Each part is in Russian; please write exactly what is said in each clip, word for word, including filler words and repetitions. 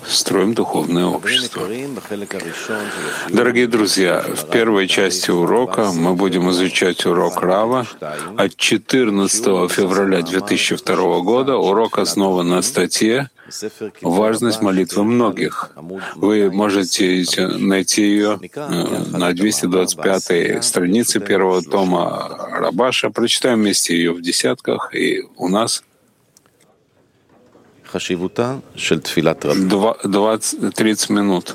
строим духовное общество. Дорогие друзья, в первой части урока мы будем изучать урок Рава от четырнадцатого февраля две тысячи второго года. Урок основан на статье «Важность молитвы многих». Вы можете найти ее на двести двадцать пятой странице первого тома Рабаша. Прочитаем вместе ее в десятках, и у нас двадцать тридцать минут.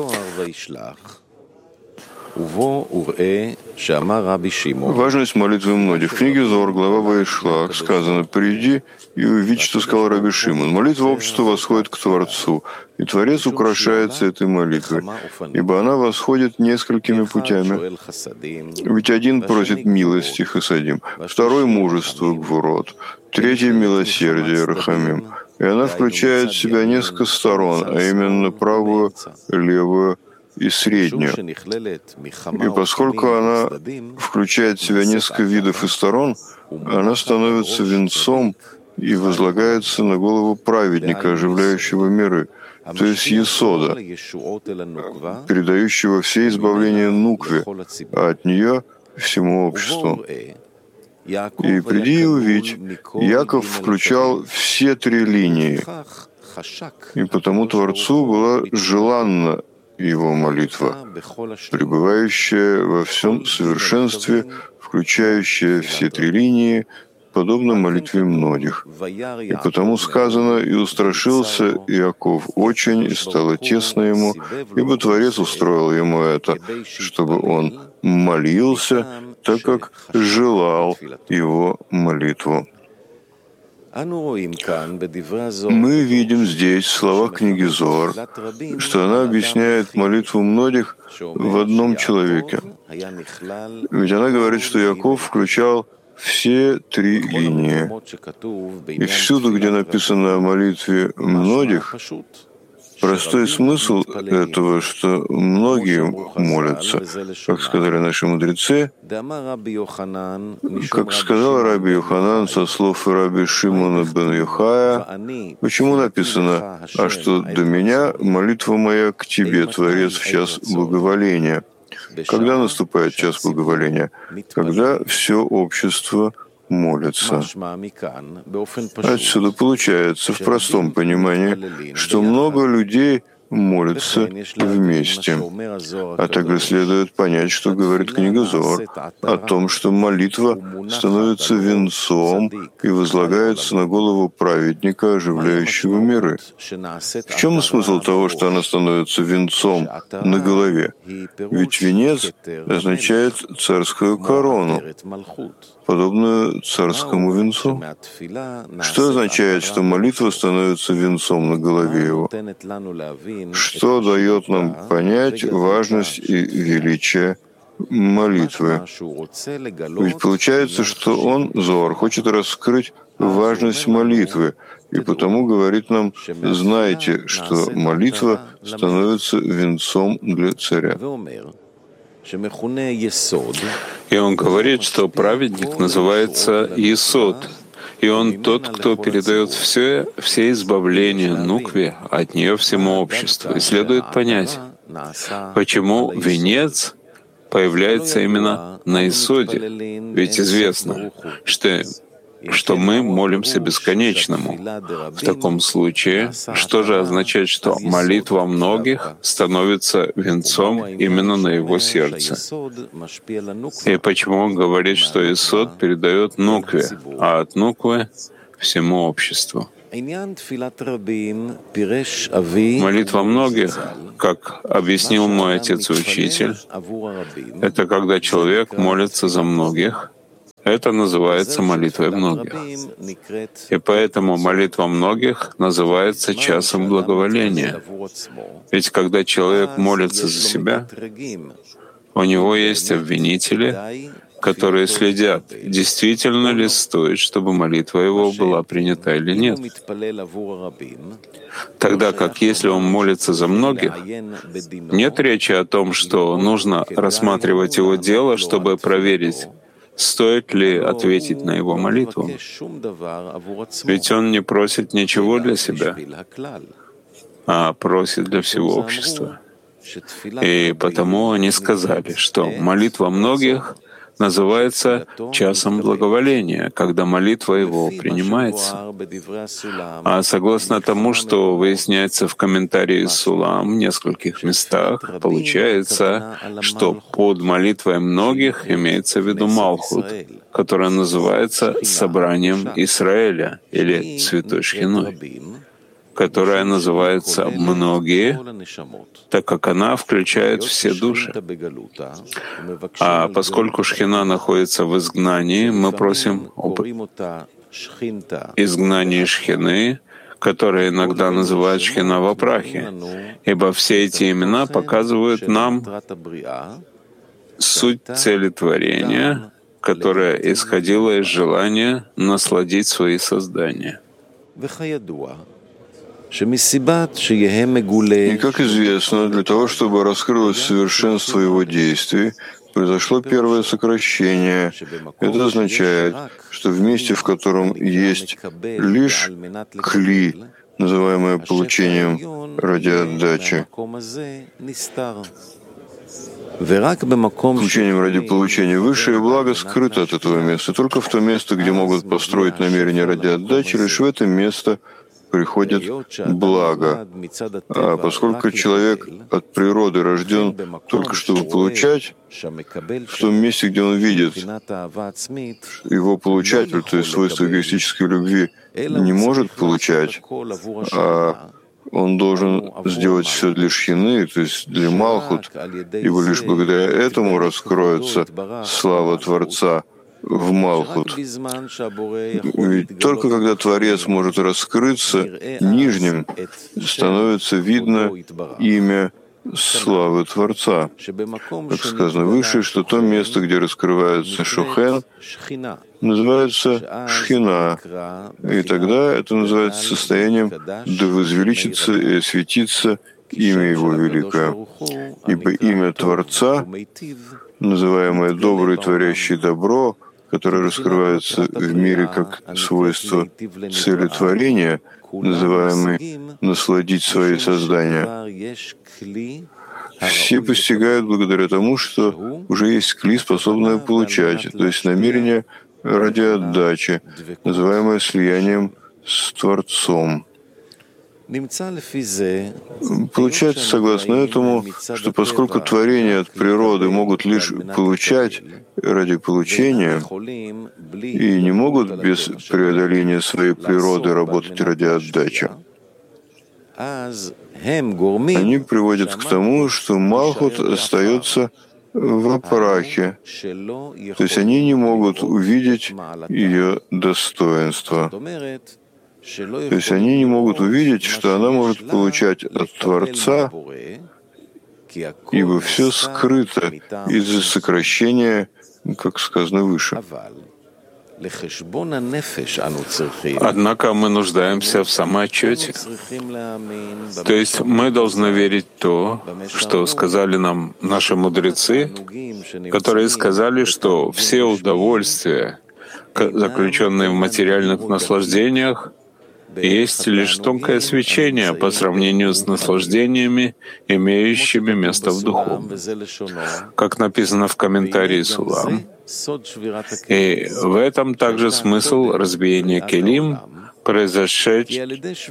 Важность молитвы многих. В книге Зоар, глава Ваишлах, сказано: «Приди и увидь, что сказал Раби Шимон. Молитва общества восходит к Творцу, и Творец украшается этой молитвой, ибо она восходит несколькими путями. Ведь один просит милости, хасадим, второй — мужество, гвурот, третий — милосердие, рахамим. И она включает в себя несколько сторон, а именно правую, левую и среднюю. И поскольку она включает в себя несколько видов и сторон, она становится венцом и возлагается на голову праведника, оживляющего миры, то есть Есода, передающего все избавления Нукве, а от нее всему обществу. И приди и увидь, Яков включал все три линии, и потому Творцу была желанна его молитва, пребывающая во всем совершенстве, включающая все три линии, подобно молитве многих. И потому сказано: «И устрашился Иаков очень, и стало тесно ему, ибо Творец устроил ему это, чтобы он молился, так как желал его молитву». Мы видим здесь в словах книги Зоар, что она объясняет молитву многих в одном человеке. Ведь она говорит, что Иаков включал все три линии. И всюду, где написано о молитве многих, простой смысл этого, что многие молятся, как сказали наши мудрецы, как сказал Раби Йоханан со слов Раби Шимона бен Йохая. Почему написано: «А что до меня, молитва моя к тебе, Творец, в час благоволения»? Когда наступает час благоволения? Когда все общество молится. Отсюда получается в простом понимании, что много людей молятся вместе. А также следует понять, что говорит книга Зоар о том, что молитва становится венцом и возлагается на голову праведника, оживляющего миры. В чем смысл того, что она становится венцом на голове? Ведь венец означает царскую корону, подобную царскому венцу. Что означает, что молитва становится венцом на голове его? Что дает нам понять важность и величие молитвы? Ведь получается, что он, Зоар, хочет раскрыть важность молитвы, и потому говорит нам: знайте, что молитва становится венцом для царя. И он говорит, что праведник называется Есод, и он тот, кто передает все, все избавления Нукве, от нее всему обществу. И следует понять, почему венец появляется именно на Есоде. Ведь известно, что что мы молимся бесконечному. В таком случае, что же означает, что молитва многих становится венцом именно на его сердце? И почему он говорит, что Есод передает Нукве, а от Нуквы — всему обществу? Молитва многих, как объяснил мой отец и учитель, это когда человек молится за многих. Это называется молитвой многих. И поэтому молитва многих называется часом благоволения. Ведь когда человек молится за себя, у него есть обвинители, которые следят, действительно ли стоит, чтобы молитва его была принята или нет. Тогда как если он молится за многих, нет речи о том, что нужно рассматривать его дело, чтобы проверить, стоит ли ответить на его молитву. Ведь он не просит ничего для себя. а просит для всего общества. И потому они сказали, что молитва многих называется часом благоволения, когда молитва его принимается. А согласно тому, что выясняется в комментарии Сулам в нескольких местах, получается, что под молитвой многих имеется в виду Малхут, которая называется собранием Израиля или Святой Шхиной, которая называется «многие», так как она включает все души. А поскольку Шхина находится в изгнании, мы просим об изгнании Шхины, которое иногда называют Шхина во прахе, ибо все эти имена показывают нам суть цели творения, которая исходила из желания насладить свои создания. И, как известно, для того, чтобы раскрылось совершенство его действий, произошло первое сокращение. Это означает, что в месте, в котором есть лишь кли, называемое получением ради отдачи, получением ради получения, высшее благо скрыто от этого места. Только в то место, где могут построить намерение ради отдачи, лишь в это место приходит благо. А поскольку человек от природы рожден только чтобы получать, в том месте, где он видит его получатель, то есть свойство эгоистической любви, не может получать, а он должен сделать все для Шхины, то есть для Малхут, ибо лишь благодаря этому раскроется слава Творца в Малхут. Ведь только когда Творец может раскрыться нижним, становится видно имя славы Творца. Как сказано выше, что то место, где раскрывается Шохен, называется Шхина, и тогда это называется состоянием «да возвеличится и осветится имя Его великое». Ибо имя Творца, называемое «добрый, творящий добро», которое раскрывается в мире как свойство цели творения, называемый «насладить свои создания», все постигают благодаря тому, что уже есть кли, способное получать, то есть намерение ради отдачи, называемое слиянием с Творцом. Получается, согласно этому, что поскольку творения от природы могут лишь получать ради получения и не могут без преодоления своей природы работать ради отдачи, они приводят к тому, что Малхут остается в апрахе, то есть они не могут увидеть ее достоинство. То есть они не могут увидеть, что она может получать от Творца, ибо все скрыто из-за сокращения, как сказано выше. Однако мы нуждаемся в самоотчете. То есть мы должны верить в то, что сказали нам наши мудрецы, которые сказали, что все удовольствия, заключенные в материальных наслаждениях, есть лишь тонкое свечение по сравнению с наслаждениями, имеющими место в духу. Как написано в комментарии Сулам, и в этом также смысл разбиения келим, произошедшее,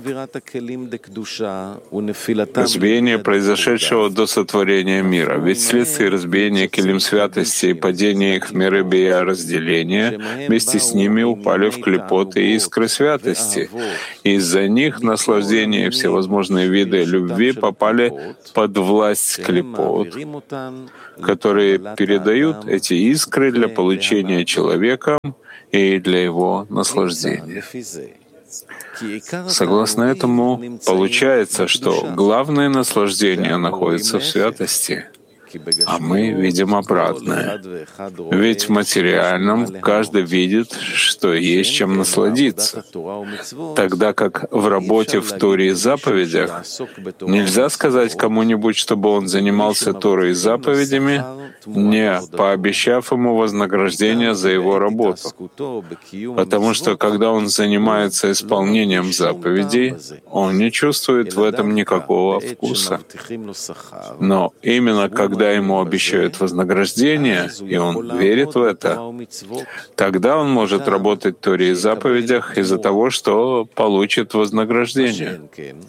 разбиение произошедшего до сотворения мира. Ведь вследствие разбиения келим святости и падения их в миры бия разделения, вместе с ними упали в клипот и искры святости. Из-за них наслаждение и всевозможные виды любви попали под власть клипот, которые передают эти искры для получения человеком и для его наслаждения. Согласно этому, получается, что главное наслаждение находится в святости, А мы видим обратное. Ведь в материальном каждый видит, что есть чем насладиться. Тогда как в работе в Торе и заповедях нельзя сказать кому-нибудь, чтобы он занимался Торой и заповедями, не пообещав ему вознаграждение за его работу. Потому что когда он занимается исполнением заповедей, он не чувствует в этом никакого вкуса. Но именно когда ему обещают вознаграждение, и он верит в это, тогда он может работать в Торе и заповедях из-за того, что получит вознаграждение.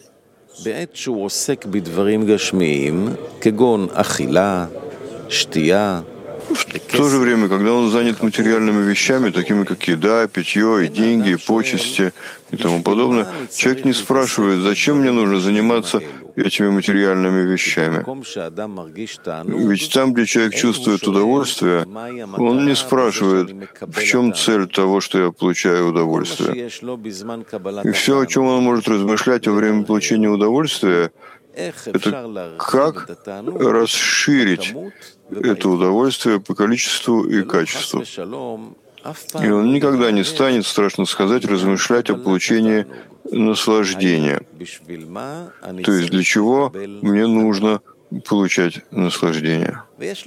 В то же время, когда он занят материальными вещами, такими как еда, питье, и деньги, и почести и тому подобное, человек не спрашивает, зачем мне нужно заниматься этими материальными вещами. Ведь там, где человек чувствует удовольствие, он не спрашивает, в чем цель того, что я получаю удовольствие. И все, о чем он может размышлять во время получения удовольствия, это как расширить это удовольствие по количеству и качеству. И он никогда не станет, страшно сказать, размышлять о получении наслаждения. То есть для чего мне нужно получать наслаждение.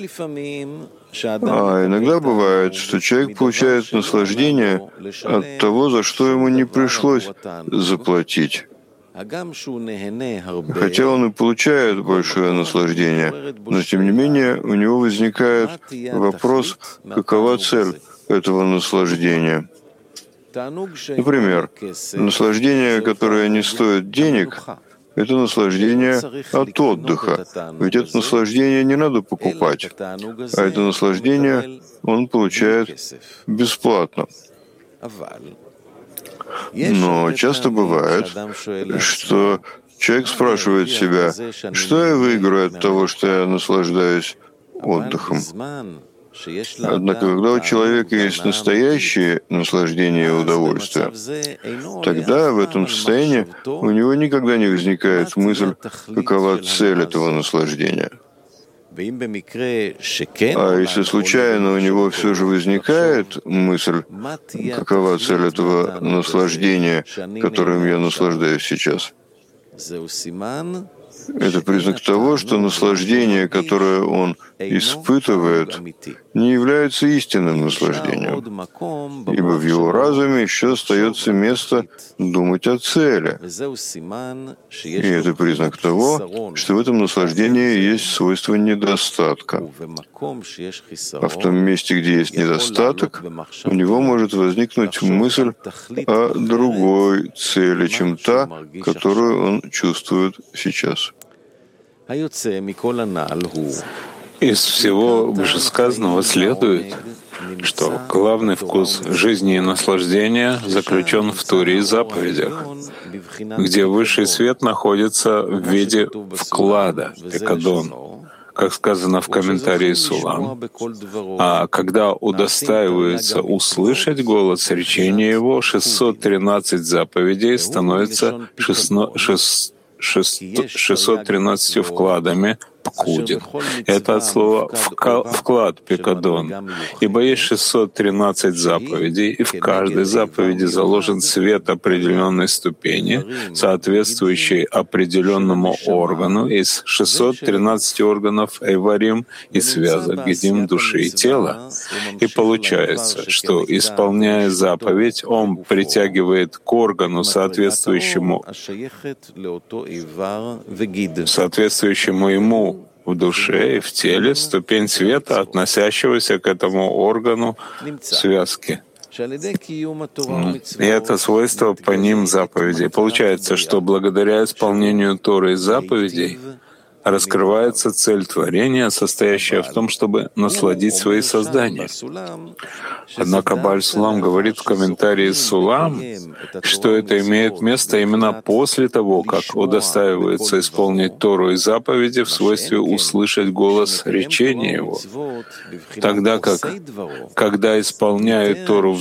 А иногда бывает, что человек получает наслаждение от того, за что ему не пришлось заплатить. Хотя он и получает большое наслаждение, но тем не менее у него возникает вопрос, какова цель этого наслаждения. Например, наслаждение, которое не стоит денег, это наслаждение от отдыха. Ведь это наслаждение не надо покупать, а это наслаждение он получает бесплатно. Но часто бывает, что человек спрашивает себя, что я выиграю от того, что я наслаждаюсь отдыхом. Однако, когда у человека есть настоящее наслаждение и удовольствие, тогда в этом состоянии у него никогда не возникает мысль, какова цель этого наслаждения. А если случайно у него все же возникает мысль, какова цель этого наслаждения, которым я наслаждаюсь сейчас, это признак того, что наслаждение, которое он испытывает, не является истинным наслаждением, ибо в его разуме еще остается место думать о цели. И это признак того, что в этом наслаждении есть свойство недостатка. А в том месте, где есть недостаток, у него может возникнуть мысль о другой цели, чем та, которую он чувствует сейчас. Из всего вышесказанного следует, что главный вкус жизни и наслаждения заключен в Торе и заповедях, где высший свет находится в виде вклада, пикадон, как сказано в комментарии Сулам. А когда удостаивается услышать голос речения его, шестьсот тринадцать заповедей становится шестьсот тринадцатью вкладами пкудин. Это от слова «вклад», пикадон. Ибо есть шестьсот тринадцать заповедей, и в каждой заповеди заложен свет определенной ступени, соответствующей определенному органу из шестисот тринадцати органов эйварим и связок, гедим души и тела. И получается, что, исполняя заповедь, он притягивает к органу, соответствующему, соответствующему ему в душе и в теле, ступень света, относящегося к этому органу связки. И это свойство по ним заповедей. Получается, что благодаря исполнению Торы и заповедей раскрывается цель творения, состоящая в том, чтобы насладить свои создания. Однако Бааль Сулам говорит в комментарии Сулам, что это имеет место именно после того, как удостаивается исполнить Тору и заповеди в свойстве услышать голос речения его. Тогда как, когда исполняет Тору в